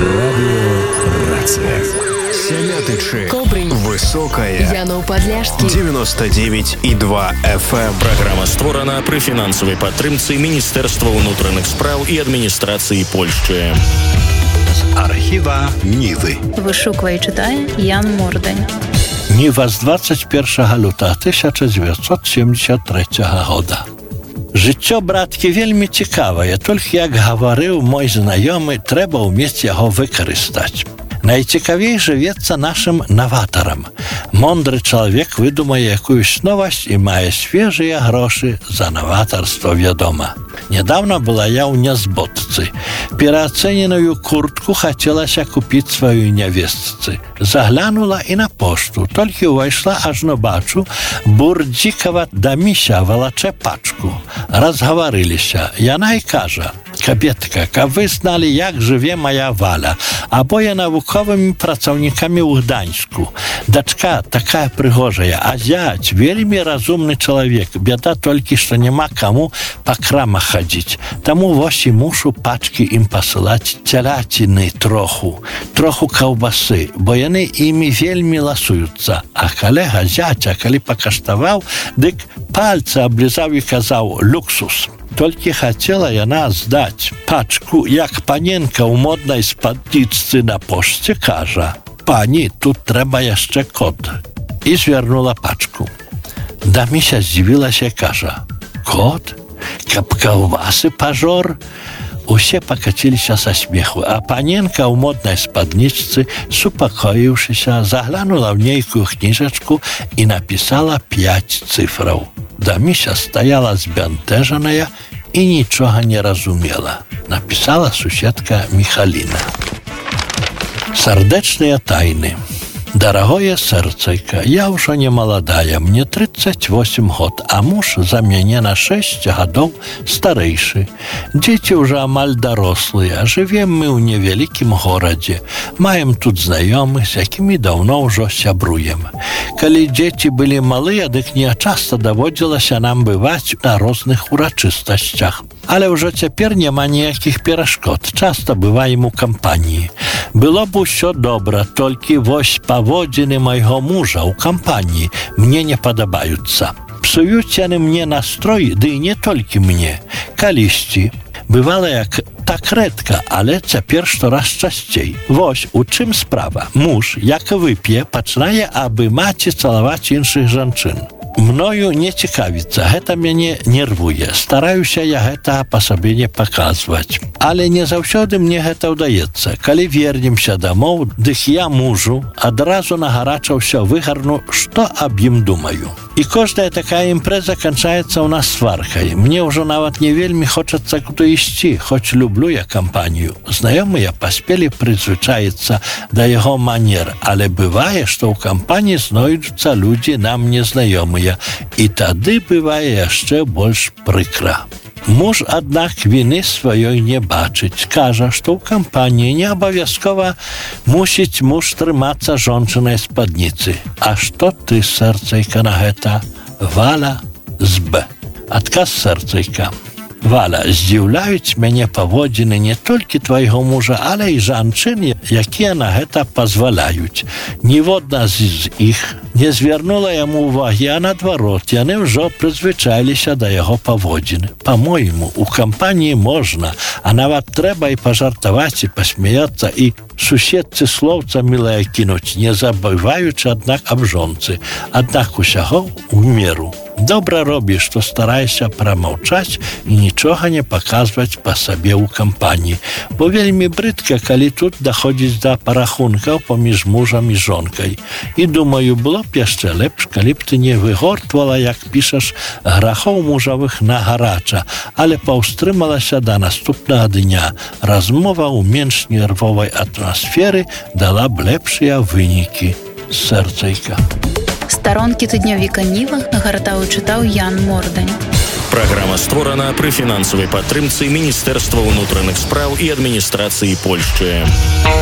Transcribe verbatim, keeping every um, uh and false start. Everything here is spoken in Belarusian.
Радио Рация. Семятычи. Кобрынь. Высокая. Яноў-Падляшскі. девяносто девять и два эф эм. Праграма створана пры фінансавай падтрымцы Міністэрства ўнутраных спраў і адміністрацыі Польшчы. З архіва Нівы. Вышуквае і чытае Ян Мордань. Ніва з двадцять першага лютага тысяча дзевяцьсот семьдесят третьего года. Жыццё, браткі, вельмі цікавае, толькі, як гаварыў мой знаёмы, трэба ўмець яго выкарыстаць. Найцікавей жывецца нашым наватарам. Мондры чалавек выдумае якуюсь новасць і мае свежыя грошы за наватарство, вядома. Недавно была я ў нязботцы. Пераацэненую куртку хацелася купіць сваю нявестцы. Заглянула і на пошту, толькі ўвайшла, ажно бачу, Бурдзікава Даміся валачэ пачку. Разгаварыліся. Яна і кажа: «Кабетка, каб вы зналі, як жыве моя Валя, абое навуковымі працаўнікамі ў Гданьску. Дачка такая прыгожая, а зять вельмі разумны чалавек. Бяда толькі, што няма каму па крамах хадзіць. Таму вось і мушу пачкі ім пасылаць цяляціны троху, троху каўбасы, бо яны імі вельмі ласуюцца. А калега зяця, калі пакаштаваў, дык пальцы аблізаў і казаў: люксус». Толькі хацела яна здаць пачку, як паненка ў моднай спаднічцы на пошце кажа: «Пані, тут трэба яшчэ код». І звярнула пачку. Даміся здзівілася, кажа: «Код? Каб каўбасы пажор?» Усе пакаціліся са смеху, а паненка ў моднай спаднічцы, супакоіўшыся, заглянула ў нейкую кніжачку і напісала пяць цифраў. Даміся стаяла збянтэжаная і нічога не разумела. Напісала суседка Міхаліна. Сардэчныя тайны. Дарагое сэрцайка, я ўжо не маладая, мне тридцать восемь год, а муж за мяне на шесть гадоў старэйшы. Дзеці ўжо амаль дарослыя, жывем мы ў невялікім горадзе. Маем тут знаёмых, з якімі даўно ўжо сябруем. Калі дзеці былі малыя, дык не часта даводзілася нам бываць на розных урачыстасцях. Але ўжо цяпер няма ніякіх перашкод, часта бываем у кампаніі. Было б усё добра, толькі вось паводзіны майго мужа ў кампаніі мне не падабаюцца. Псуюць яны мне настрой, ды і не толькі мне. Калісьці. Бывала як так рэдка, але цяпер штораз часцей. Вось у чым справа. Муж, як вып'е, пачынае абымаць і цалаваць іншых жанчын. Мною не цікавіцца, гэта мяне нервуе. Стараюся я гэта па сабе не паказваць. Але не заўсёды мне гэта ўдаецца. Калі вернемся дамоў, дык я мужу адразу на гарача ўсё выгарну, што аб ім думаю. І кожная такая імпрэза канчаецца ў нас сваркай. Мне ўжо нават не вельмі хочацца куды ісці, хоць люблю я кампанію. Знаёмыя паспелі прызвычаіцца да яго манер, але бывае, што ў кампаніі знойдуцца людзі нам незнаёмыя, і тады бывае яшчэ больш прыкра. Муж, аднак, віны сваёй не бачыць. Кажа, што ў кампаніі не абавязкова мусіць муж трымацца жончынай спадніцы. А што ты, сэрцайка, на гэта? Валя з Б. Адказ сэрцайка. Валя, здзіўляюць мяне паводзіны не толькі твайго мужа, але і жанчын, якія на гэта пазваляюць. Ніводна з іх не звярнула яму ўвагі, а наадварот, яны ўжо прызвычаіліся да яго паводзін. Па-мойму, у кампаніі можна, а нават трэба і пажартаваць, і пасмяяцца, і суседцы слоўца мілае кінуць, не забываючы, аднак, аб жонцы. Аднак усяго ў меру. Добра робіш, што стараешся прамаўчаць і нічога не паказваць па сабе ў кампаніі. Бо вельмі брыдка, калі тут даходзіць да парахункаў паміж мужам і жонкай. І думаю, было б яшчэ лепш, калі б ты не выгортвала, як пішаш, грахоў мужавых на гарача, але паўстрымалася да наступнага дня. Размова ў менш нервовай атмасферы дала б лепшыя вынікі. Сэрцайка. Старонкі тыднёвіка Ніва гартаў і чытаў Ян Мордань. Праграма створана пры фінансавай падтрымцы Міністэрства ўнутраных спраў і адміністрацыі Польшчы.